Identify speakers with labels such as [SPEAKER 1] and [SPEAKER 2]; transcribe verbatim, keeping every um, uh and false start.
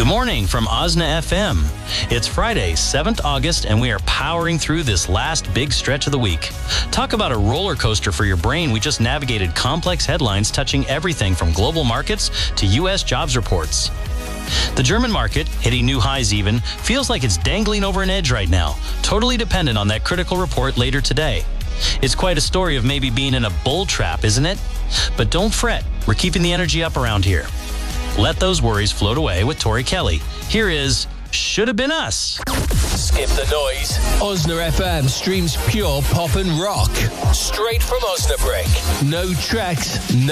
[SPEAKER 1] Good morning from Osna F M. It's Friday, seventh of August, and we are powering through this last big stretch of the week. Talk about a roller coaster for your brain. We just navigated complex headlines touching everything from global markets to U S jobs reports. The German market, hitting new highs even, feels like it's dangling over an edge right now, totally dependent on that critical report later today. It's quite a story of maybe being in a bull trap, isn't it? But don't fret, we're keeping the energy up around here. Let those worries float away with Tori Kelly. Here is Should Have Been Us.
[SPEAKER 2] Skip the noise. Osna F M streams pure pop and rock. Straight from Osnabrück. No tracks, no